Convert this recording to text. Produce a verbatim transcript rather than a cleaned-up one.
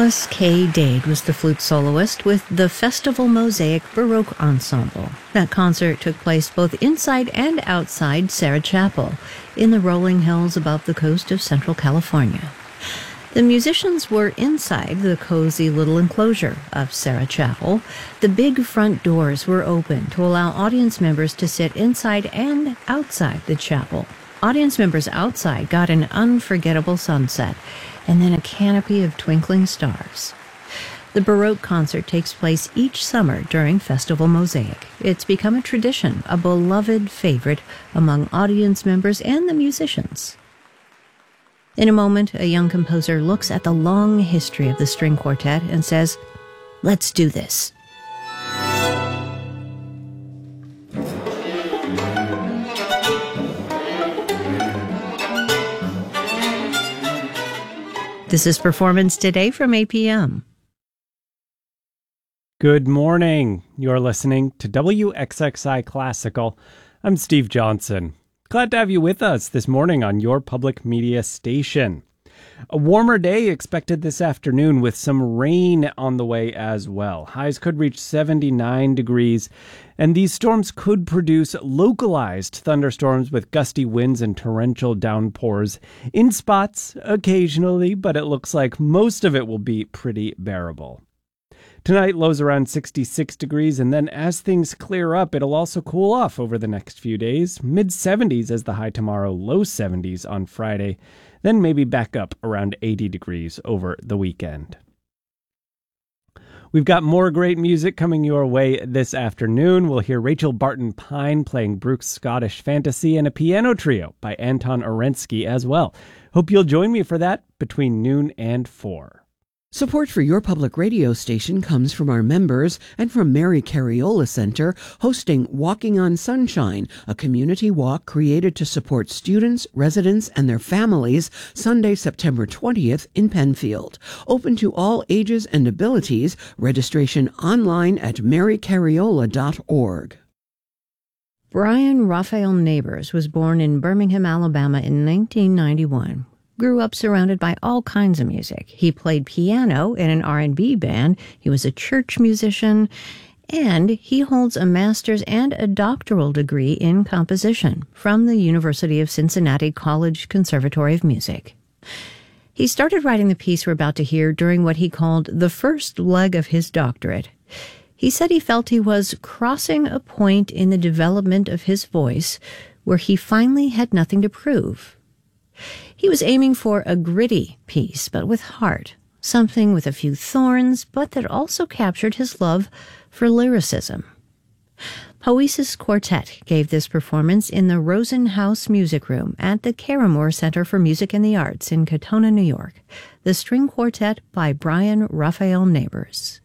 Alice K. Dade was the flute soloist with the Festival Mosaic Baroque Ensemble. That concert took place both inside and outside Sarah Chapel in the rolling hills above the coast of Central California. The musicians were inside the cozy little enclosure of Sarah Chapel. The big front doors were open to allow audience members to sit inside and outside the chapel. Audience members outside got an unforgettable sunset and then a canopy of twinkling stars. The Baroque concert takes place each summer during Festival Mosaic. It's become a tradition, a beloved favorite among audience members and the musicians. In a moment, a young composer looks at the long history of the string quartet and says, "Let's do this." This is Performance Today from A P M. Good morning. You're listening to W X X I Classical. I'm Steve Johnson. Glad to have you with us this morning on your public media station. A warmer day expected this afternoon with some rain on the way as well. Highs could reach seventy-nine degrees, and these storms could produce localized thunderstorms with gusty winds and torrential downpours in spots occasionally, but it looks like most of it will be pretty bearable. Tonight, lows around sixty-six degrees, and then as things clear up, it'll also cool off over the next few days. mid seventies as the high tomorrow, low seventies on Friday, then maybe back up around eighty degrees over the weekend. We've got more great music coming your way this afternoon. We'll hear Rachel Barton Pine playing Bruch's Scottish Fantasy and a piano trio by Anton Orensky as well. Hope you'll join me for that between noon and four. Support for your public radio station comes from our members and from Mary Cariola Center, hosting Walking on Sunshine, a community walk created to support students, residents, and their families, Sunday, September twentieth in Penfield. Open to all ages and abilities. Registration online at mary cariola dot org. Brian Raphael Neighbors was born in Birmingham, Alabama in nineteen ninety-one. Grew up surrounded by all kinds of music. He played piano in an R and B band, he was a church musician, and he holds a master's and a doctoral degree in composition from the University of Cincinnati College Conservatory of Music. He started writing the piece we're about to hear during what he called the first leg of his doctorate. He said he felt he was crossing a point in the development of his voice where he finally had nothing to prove. He was aiming for a gritty piece, but with heart, something with a few thorns, but that also captured his love for lyricism. Poesis Quartet gave this performance in the Rosen House Music Room at the Caramore Center for Music and the Arts in Katona, New York. The String Quartet by Brian Raphael Neighbors.